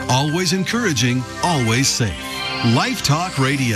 Always encouraging, always safe. Life Talk Radio.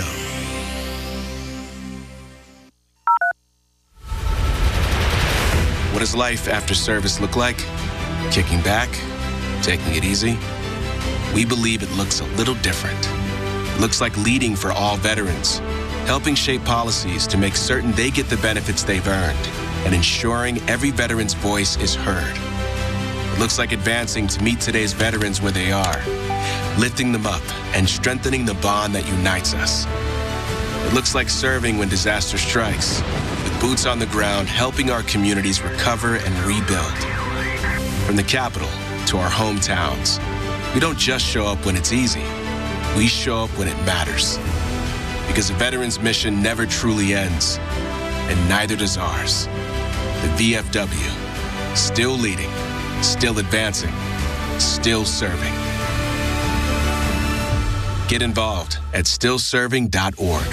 What does life after service look like? Kicking back? Taking it easy? We believe it looks a little different. It looks like leading for all veterans, helping shape policies to make certain they get the benefits they've earned, and ensuring every veteran's voice is heard. It looks like advancing to meet today's veterans where they are, lifting them up and strengthening the bond that unites us. It looks like serving when disaster strikes, with boots on the ground helping our communities recover and rebuild. From the Capitol to our hometowns, we don't just show up when it's easy. We show up when it matters. Because a veteran's mission never truly ends, and neither does ours. The VFW, still leading, still advancing, still serving. Get involved at stillserving.org.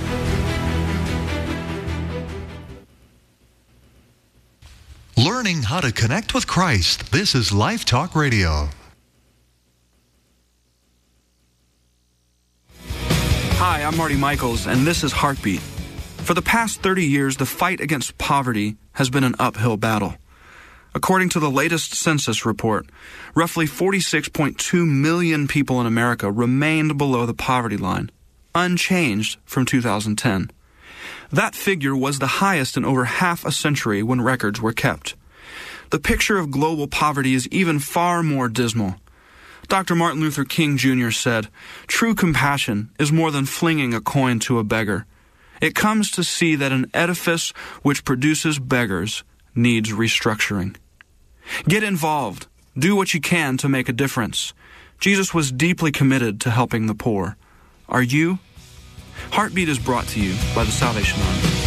Learning how to connect with Christ. This is Life Talk Radio. Hi, I'm Marty Michaels, and this is Heartbeat. For the past 30 years, the fight against poverty has been an uphill battle. According to the latest census report, roughly 46.2 million people in America remained below the poverty line, unchanged from 2010. That figure was the highest in over half a century when records were kept. The picture of global poverty is even far more dismal. Dr. Martin Luther King Jr. said, "True compassion is more than flinging a coin to a beggar. It comes to see that an edifice which produces beggars needs restructuring." Get involved. Do what you can to make a difference. Jesus was deeply committed to helping the poor. Are you? Heartbeat is brought to you by the Salvation Army.